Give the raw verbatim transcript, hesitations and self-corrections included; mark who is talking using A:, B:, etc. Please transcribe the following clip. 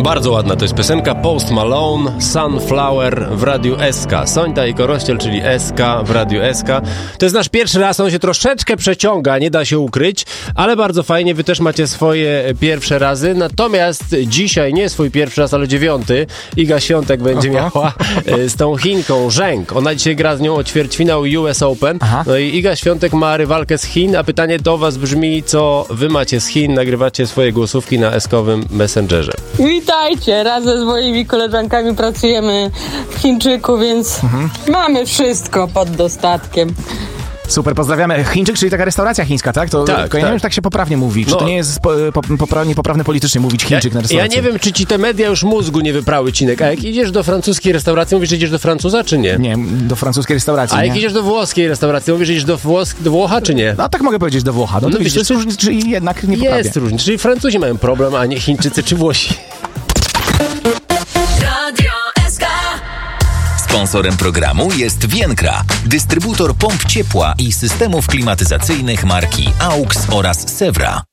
A: Bardzo ładna to jest piosenka Post Malone, Sunflower w Radiu S K. Sońta i Korościel, czyli S K w Radiu S K. To jest nasz pierwszy raz, on się troszeczkę przeciąga, nie da się ukryć, ale bardzo fajnie, wy też macie swoje pierwsze razy. Natomiast dzisiaj nie swój pierwszy raz, ale dziewiąty. Iga Świątek będzie miała z tą Chinką Zheng. Ona dzisiaj gra z nią o ćwierćfinał U S Open. Aha. No i Iga Świątek ma rywalkę z Chin, a pytanie do was brzmi, co wy macie z Chin, nagrywacie swoje głosówki na S-kowym Messengerze.
B: Witajcie, razem z moimi koleżankami pracujemy w Chińczyku, więc mhm. mamy wszystko pod dostatkiem.
C: Super, pozdrawiamy. Chińczyk, czyli taka restauracja chińska, tak? To,
A: tak,
C: to ja
A: tak.
C: nie wiem, czy tak się poprawnie mówi. Czy no. to nie jest po, po, poprawnie, poprawne politycznie mówić Chińczyk
A: ja,
C: na restauracji?
A: Ja nie wiem, czy ci te media już mózgu nie wyprały, Cinek. A jak idziesz do francuskiej restauracji, mówisz, że idziesz do Francuza, czy nie?
C: Nie, do francuskiej restauracji,
A: A
C: nie?
A: jak idziesz do włoskiej restauracji, mówisz, że idziesz do, Włos- do Włocha, czy nie?
C: No tak mogę powiedzieć, do Włocha. No, no to widzisz, to jest różnica, czyli jednak nie poprawnie.
A: Jest różnica, czyli Francuzi mają problem, a nie Chińczycy czy Włosi.
D: Sponsorem programu jest Vienkra, dystrybutor pomp ciepła i systemów klimatyzacyjnych marki A U X oraz Sewra.